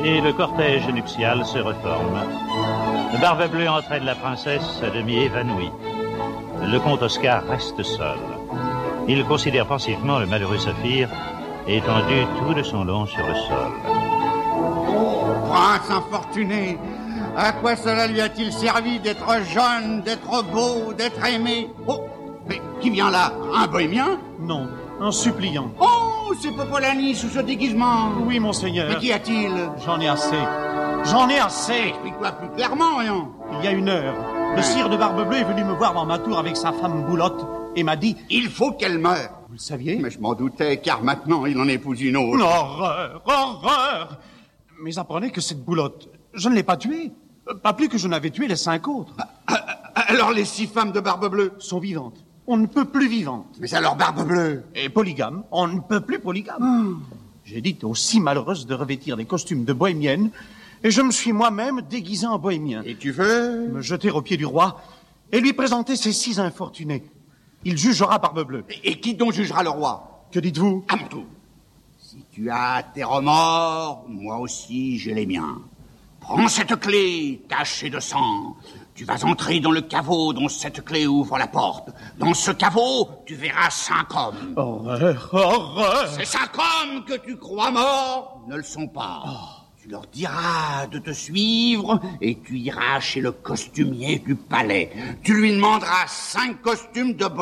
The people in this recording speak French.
et le cortège nuptial se reforme. Barbe Bleue entraîne la princesse à demi évanouie. Le comte Oscar reste seul. Il considère pensivement le malheureux Saphir, étendu tout de son long sur le sol. Oh, prince infortuné! À quoi cela lui a-t-il servi d'être jeune, d'être beau, d'être aimé? Oh, mais qui vient là? Un bohémien? Non, un suppliant. Oh, c'est Popolani sous ce déguisement. Oui, monseigneur. Mais qu'y a-t-il? J'en ai assez. J'en ai assez. Explique-toi plus clairement, Rion. Il y a une heure, le sire de Barbe Bleue est venu me voir dans ma tour avec sa femme Boulotte et m'a dit... Il faut qu'elle meure. Vous le saviez? Mais je m'en doutais, car maintenant il en épouse une autre. Horreur, horreur! Mais apprenez que cette Boulotte, je ne l'ai pas tuée. Pas plus que je n'avais tué les 5 autres. Alors les 6 femmes de Barbe Bleue sont vivantes. On ne peut plus vivantes. Mais alors Barbe Bleue? Et polygame. On ne peut plus polygame. J'ai dit aux 6 malheureuses de revêtir des costumes de bohémienne et je me suis moi-même déguisé en bohémien. Et tu veux? Me jeter aux pieds du roi et lui présenter ces 6 infortunés. Il jugera Barbe Bleue. Et qui donc jugera le roi? Que dites-vous? À mon tour. Si tu as tes remords, moi aussi j'ai les miens. Prends cette clé tachée de sang. Tu vas entrer dans le caveau dont cette clé ouvre la porte. Dans ce caveau, tu verras 5 hommes. Horreur, horreur! Ces 5 hommes que tu crois morts ne le sont pas. Tu leur diras de te suivre et tu iras chez le costumier du palais. Tu lui demanderas 5 costumes de